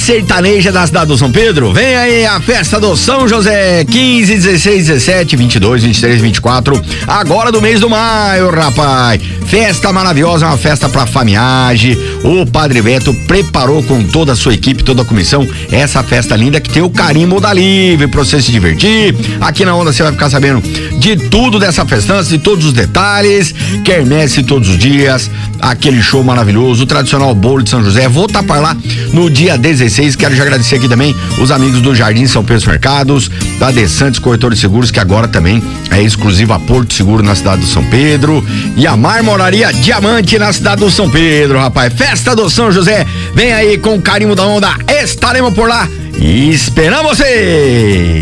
Sertaneja da cidade do São Pedro, vem aí a festa do São José, 15, 16, 17, 22, 23, 24, agora do mês do maio, rapaz. Festa maravilhosa, uma festa pra Famiage. O Padre Beto preparou com toda a sua equipe, toda a comissão, essa festa linda que tem o carimbo da Livre pra você se divertir. Aqui na Onda você vai ficar sabendo de tudo dessa festança, de todos os detalhes. Quermesse todos os dias, aquele show maravilhoso, o tradicional bolo de São José. Vou tapar lá no dia 16. Quero já agradecer aqui também os amigos do Jardim São Pedro Mercados, da Dessantes Corretor de Seguros, que agora também é exclusiva a Porto Seguro na cidade do São Pedro, e a Marmoraria Diamante na cidade do São Pedro, rapaz. Festa do São José, vem aí com o carimbo da Onda, estaremos por lá e esperamos você!